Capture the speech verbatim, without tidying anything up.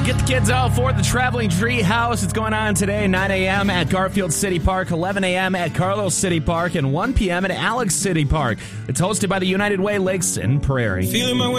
Get the kids out for the Traveling Tree House. It's going on today, nine a.m. at Garfield City Park, eleven a.m. at Carlos City Park, and one p.m. at Alex City Park. It's hosted by the United Way Lakes and Prairie. Feeling my way